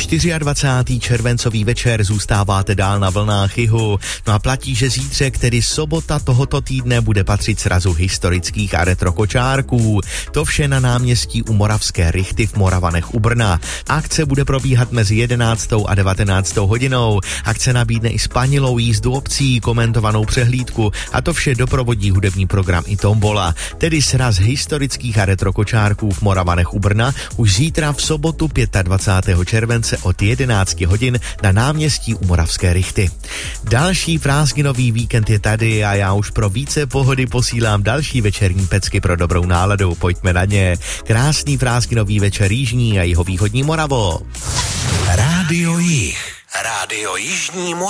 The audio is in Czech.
24. červencový večer zůstáváte dál na vlnách jihu. No a platí, že zítřek, tedy sobota tohoto týdne, bude patřit srazu historických a retro kočárků. To vše na náměstí u Moravské Rychty v Moravanech u Brna. Akce bude probíhat mezi 11. a 19. hodinou. Akce nabídne i spanilou jízdu obcí, komentovanou přehlídku a to vše doprovodí hudební program i tombola. Tedy sraz historických a retro kočárků v Moravanech u Brna už zítra v sobotu 25. července od 11 hodin na náměstí u Moravské Rychty. Další prázdninový víkend je tady a já už pro více pohody posílám další večerní pecky pro dobrou náladu. Pojďme na ně. Krásný prázdninový večer jižní a jihovýchodní Moravo. Rádio Jih. Rádio Jižní Morava.